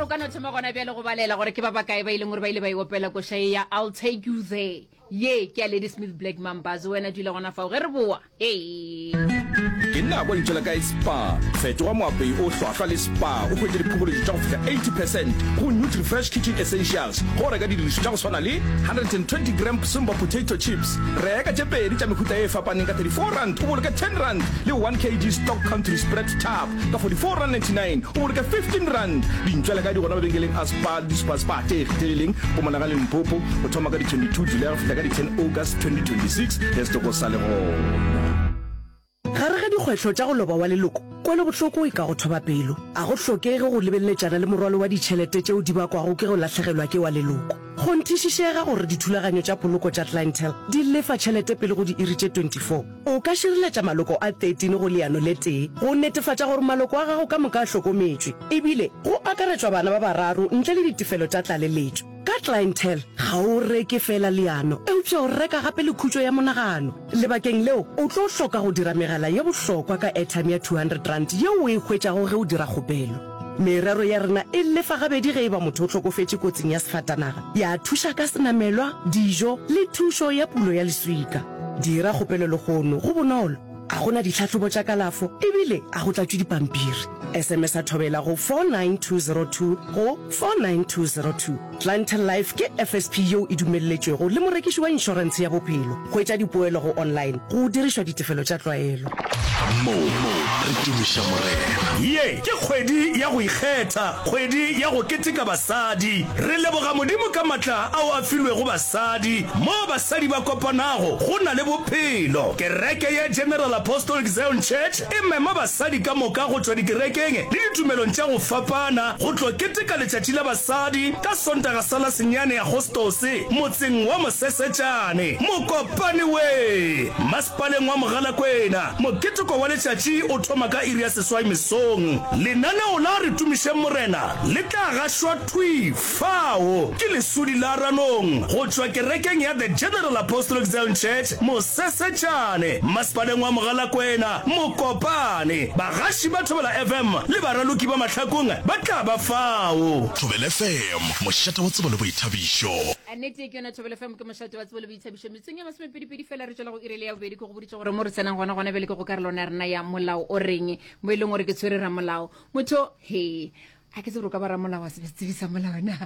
o ka no thoma gona bjale go balela gore ke ba bakae ba ileng gore ba ile ba iopela ko shaia I'll take you there ye ke a Lady Smith Black Mambazo wena dula gona fao ge re boa hey ke nna go ntšhela ka spa fetoga moapei o hlwahlwa le spa o hwetše diphogoledi tša go feta 80% go Nutrifresh Kitchen Essentials go reka didirišo tša go swana le 120 gram Simba potato chips reka tše pedi tša mehuta e fapaneng ka 34 rand o boloka 10 rand le 1 kg stock country spread tab ka 44.99 o boloka 15 rand dintšhela ka di gona mabenkeleng a spa le spa teleleng go mona ga Limpopo o thoma ka di 22 July go feta ka di 10 August 2026 le setoko sa le gona gare ga dikgwetlho tša go loba wa leloko kwele bohloko e ka go thoba pelo a go hlokege go lebeletšana le morwalo wa ditšhelete tšeo di bakwago ke go latlhegelwa ke wa leloko go nthišišega gore dithulaganyo tša poloko tša clientele di lefa tšhelete pele go di iri tše 24 o ka širiletša maloko a 13 go leano le tee go netefatša gore maloko a gago ka moka a hlokometšwe ebile go akaretšwa bana ba bararo ntle le ditefelo tša tlaleletšo ka clientele ga o reke fela leano eupša o reka gape le khutšo ya monagano lebakeng leo o tlo hloka go dira megala ye bohlokwa ka airtime ya 200 rand yeo o e hwetšago ge o dira kgopelo merero ya rena e lefa gabedi ge e ba motho o hlokofetše kotsing ya sefatanaga ya thuša ka senamelwa dijo le thušo ya pulo ya leswika dira kgopelo le gono go bonolo a gona ditlhatlhobo tša kalafo ebile a go tlatšwe dipampiri SMS a thobela go 49202 go 49202 Clientele Life ke FSP yeo e dumelletšwego le morekiši wa inšorense ya bophelo go etša dipoelo go online go dirišwa ditefelo tša tlwaelo mo re tumiša morena ye ke kgwedi ya go ikgetha kgwedi ya go keteka basadi re leboga modimo ka matla ao a filwego basadi mo basadi ba kopanago go na le bophelo kereke ye General Apostolic Zion Church e mema basadi ka moka go tšwa dikerekeng le ditumelong tša go fapana go tlo keteka letšatši la basadi ka sontaga sa la senyane ya Agostose motseng wa Mosesetšane mokopane we masepaleng wa Mogalakwena moketeko wa letšatši o thoma ka iri ya seswai mesong lenaneo la re tumiše morena le tla gašwa thui fao ke lesudi la ranong go tšwa kerekeng ya the General Apostolic Zion Church Mosesetšane masepaleng wa Mogalakwena mokopane bagaši ba Thobela FM le baraloki ba mahlakong ba tla ba fao Thobela FM mošate wa tsebo le boithabišo annete ke yona Thobela FM ke mošate wa tsebo le boithabišo metseng ya masomepedi fela re tšwela go irele ya bobedi ke go boditše gore mo re tsenang gona bele ke go karolona rena ya molao o reng mo e leng gore ke tshwere ramolao motho he a ke se gore ka ba ramolao wa sebetsebisa molao na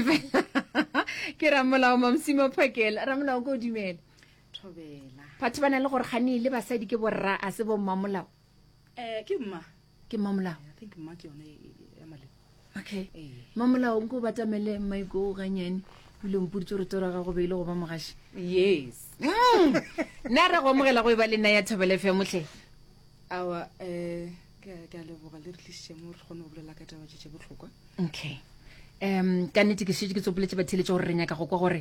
ke ramolao Mamsimo Phakela ramolao ko dumela Thobela batho ba na le gore gane le basadi ke borra a se bo mmamolao ke mmamolao I think mma ke yone ya male okay mmamolao nko batamele maiko ganyane bile mpoditse gore tora ga go beile go ba mogaši yes nna re go amogela go e ba le nna ya Thobela FM motlhe awa ke a leboga le re tlišitše mo re kgone go bolela ka taba tše bohlokwa okay ka nnete ke šetse ke tsopoletse batheletše gore re nyaka go kwa gore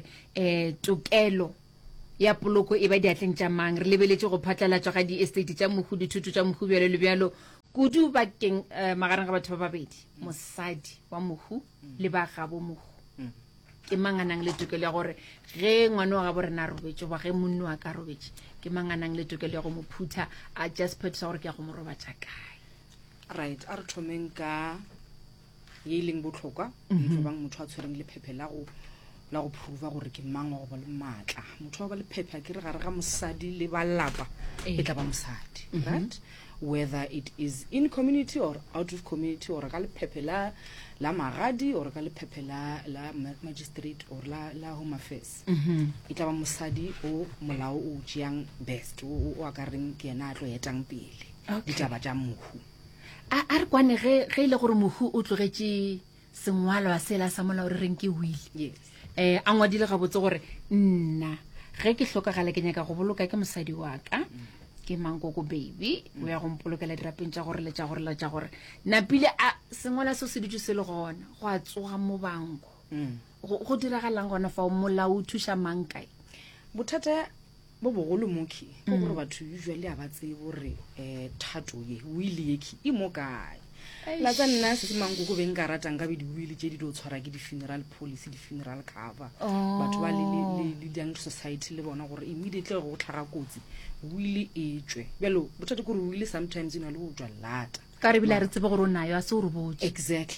tokelo ya poloko e ba diatleng tša mang re lebeletše go phatlalatšwa ga di-estate tša mohu dithuto tša mohu bjalo le bjalo kudu bakeng magareng ga batho ba babedi mosadi wa mohu le ba gabo mohu ke manganang le tokelo ya gore ge ngwane wa gabo rena a robetše ba ge monne wa ka robetše ke manganang le tokelo ya go mo phutha a just phetosa gore ke ya go mo robatša kae right a re thomeng ka ye e leng bohlokwa e bang motho a tshwereng le phephe la go prova gore ke mang wa go ba le maatla motho wa ba le phephe ke re gare ga mosadi le ba lapa e tla ba mosadi right whether it is in community or out of community or ka le phephe la magadi or ka le phephe la magistrate or la home affairs e tla ba mosadi o molao o tšeang best o a ka reng ke yena a tlo etang pele ditaba tša mohu a re kwane ge ile gore mohu o tlogetše sengwalwa sela sa molao re reng ke will yes a ngwadile ga botse gore nna ge ke hlokagala ke nyaka go boloka ke mosadi wa ka ke Mankoko baby o ya go mpolokela dirapeng tša gore le tša gore napile a sengwala se se ditšwe se le gona go a tsoga mo banko go diragalang gona fa molao o thuša mang kae bothata bo bogolo moki go gore batho usually a ba tsebe gore thato ye will ye ki e mo kae la tsa nna se Mankoko beng ka ratang ka be di will tše di do tshwara ke di funeral policy di funeral cover batho ba le young society le bona gore immediately go tlhaga kotsi will e tšwe bjalo bothata gore will sometimes ina le go tšwa lata ka re bila re tsebe gore o nayo a se o re botse exactly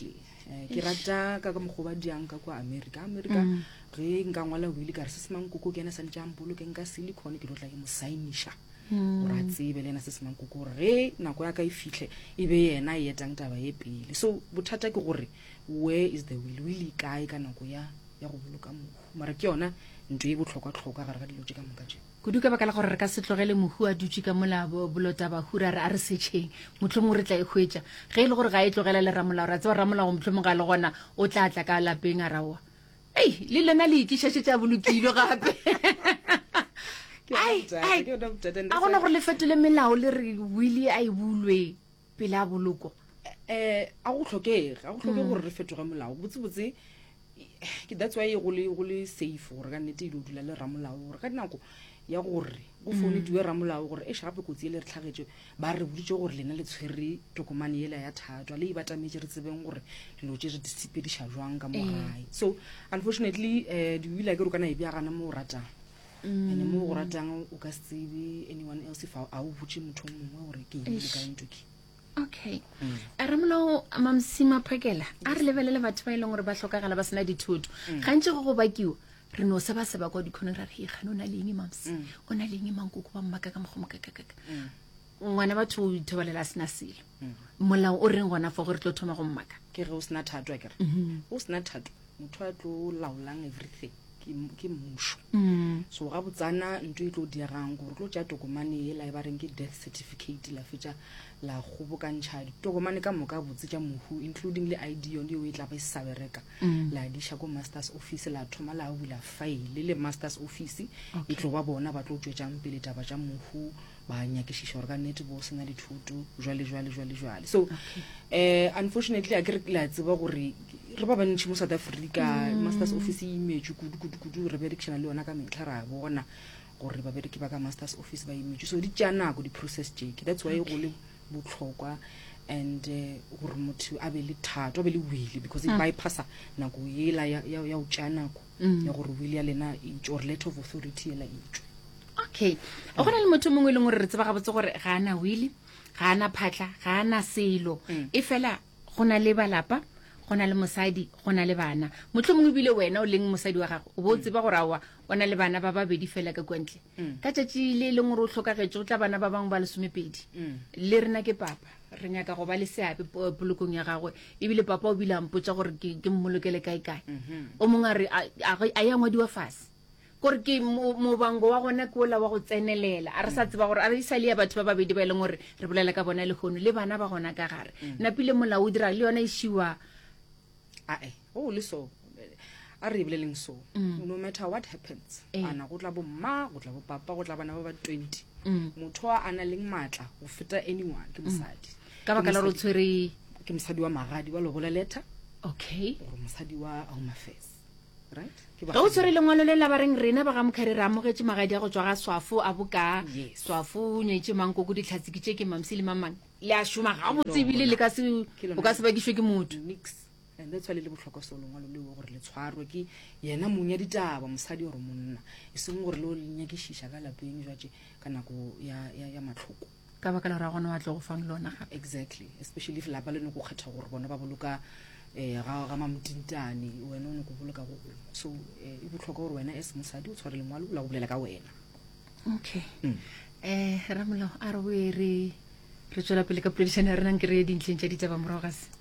ke rata ka mokgwa ba diang ka kwa America ge nka ngwala wili ka re se semang koko ke ena sa ntjang bolo ke nka silicone ke tla ke mo signisha o ra tsebe le ena se semang koko re nako ya ka e fihle e be yena e etang taba e pele. So bothata ke gore where is the will kae ka nako ya go boloka mo mara ke yona ntwe e botlhokwa gare ga dilo tse ka moka tse kudu ka baka la gore re ka se tlogele mohu a dutse ka molabo bolota ba hura re a re setšheng motlhomong re tla e hwetša ge e le gore ga e tlogela le ramolao ra tseba ramolao motlhomong ga le gona o tla tla ka lapeng a raoa le lena le ikišašetša bolokile gape a gona gore le fetole melao le re wili a e bulwe pele a boloko a go tlhokege gore re fetoge molao botsebotse that's why go le safe gore ka nnete ile o dula le ramolao gore ka dinako ya gore o fone diwe ramolao gore e shape kotsi le re tlhagetse ba re boditse gore lena le tshwere tokomane yela ya thatwa le ibatametse re tsebeng gore dilo tse re disipediša jwang ka mogae. So unfortunately di wila ke re kana e bjagana mo ratang ene mo go ratang o ka tsebe anyone else if a o botse motho mongwe gore ke ile ka ntoki. Okay. Ramolao mamsima phakela a re lebelele batho ba ileng gore ba hlokagala ba sena dithuto gantse go bakiwa re no se ba kwa dikhono ra re gana o na leng mamsi o na leng mankoko ba mmaka ka mogomo ka ngwana batho o ithobalela sena selo molao o reng gona fo gore tlo thoma go mmaka ke re o sena thato ke re o sena thato motho a tlo laolang everything ke mmusho so ga botsana ntwe e tlo dirang gore tlo tja tokomane e la e ba reng ke death certificate la fetša la kgobokantšha ditokomane ka moka botse tša mohu including le ID yone o e tla ba e sa bereka la diša ko masters office la thoma la bula file le masters office e tlo ba bona ba tlo tšwetšang pele taba tša mohu ba nyakišiša gore ka nnete bo sena dithuto jwale. So unfortunately a ke re la tseba gore re ba bantši mo South Africa masters office e imetšwe kudu re berekešana le yona ka metlha ra bona gore ba bereki ba ka masters office ba imetšwe so di tša nako di-process jake that's why go le botlhokwa and gore motho a be le thato a be le wili because e bypassa nako ela ya o tša nako ya gore wili ya lena itšwe or letter of authority ela itšwe. Okay o gona le motho mongwe e leng gore re tseba gabotse gore ga ana wili ga ana phatla ga ana selo e fela go na le balapa go na le mosadi go na le bana motlhomongwe bile wena o leng mosadi wa gago o bo tseba gore awa o na le bana ba babedi fela ka kwantle ka tšatši le leng gore o tlhokagetse o tla bana ba bangwe ba lesomepedi le rena ke papa re nyaka go ba le seabe polokong ya gagwe ebile papa o bile a mpotsa gore ke mmolokele kae o mongwe a re a ya ngwadiwa fase gore ke mobango wa gona ke ola wa go tsenelela a re sa tseba gore a re isa le ya batho ba babedi ba e leng gore re bolela ka bona le kgono le bana ba gona ka gare napile molao o dira le yona e šiwa le so a re boleleng so no matter what happens ana go tla bo mma go tla bo papa go tla bana ba 20 motho a ana leng matla go feta anyone ke mosadi ka baka la re tshwere ke mosadi wa magadi wa lobola letter okay gore mosadi wa Home Affairs right ga o tshwere lengwalo le la ba reng rena ba ga mokhare ra amogetse magadi a go tswa ga swafo a boka swafo nyetse mankoko ditlhatsiki tše ke mamsi le mamang le a šoma ga botsebile le ka se o ka se bakišwe ke motho and that's why le botlhokwa so lengwalo le gore le tshwarwe ke yena mong ya ditaba mosadi gore monna e seng gore le o nyakišiša ka lapeng jwatše ka nako ya matlhoko ka baka la ra gona wa tlo go fang lona gape exactly especially if lapa le no go kgetha gore bona ba boloka ga mamtintane wena o ne go boloka go so e botlhokwa gore wena as mosadi o tshware lengwalo o la go bolela ka wena. Okay Ramolao a re re tswela pele ka poledišana re nang ke re dintleng tša ditaba morago ga se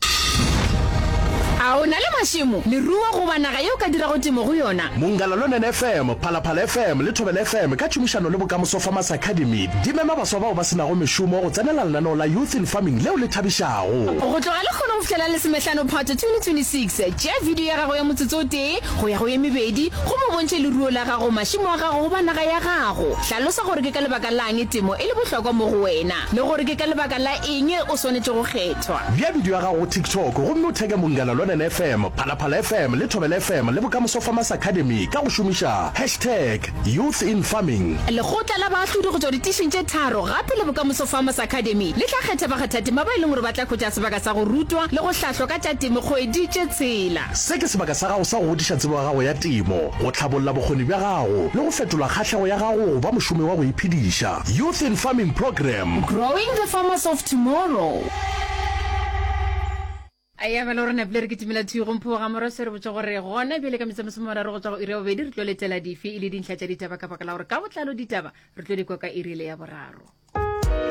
a o na le mašimo le rua go banaga yeo ka dirago temo go yona Mongalalo FM Phalaphala FM le Thobela FM ka tšhomišano le Bokamoso Farmers Academy di mema baswa bao ba senago mešomo go tsenela lenaneo la Youth in Farming leo le thabišago go tloga le kgona go fitlhela le semetlhano phato 2026 tšea video ya gago ya motsotso o tee go ya go ye mebedi go mo bontšhe leruo la gago mašimo a gago go banaga ya gago hlalosa gore ke ka lebaka lang temo e le bohlokwa mo go wena le gore ke ka lebaka la eng o swanetše go kgethwa bja video ya gago go TikTok gomme o theke Mongalalo FM Phalaphala FM le Thobela FM le Bokamoso Farmers Academy ka go šomiša #Youth in Farming le gotla la baahlodi go tswa ditisheng tše tharo gape le Bokamoso Farmers Academy le tla kgetha bakgathatema ba e leng gore ba tla khotša sebaka sa go rutwa le go hlahlwa ka tša temo kgwedi tše tshela se ke sebaka sa gago sa go godiša tsebo ya gago ya temo go tlhabolla bokgoni bja gago le go fetola kgahlego ya gago go ba mošomi wa go iphediša Youth in Farming Program Growing the Farmers of Tomorrow. a ya bala rona pele re ke timela thuyo gompho ga mora se re botsa gore gona bele ka metsamotso moraro go tswa go ire bobedi re tlo letela dife e le dintlha tša ditaba ka baka la gore ka botlalo ditaba re tlo di kwa ka irile ya boraro